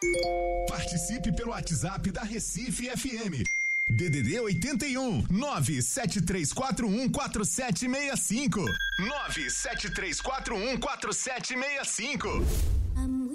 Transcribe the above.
Participe pelo WhatsApp da Recife FM. DDD 81 97341 4765 97341 4765.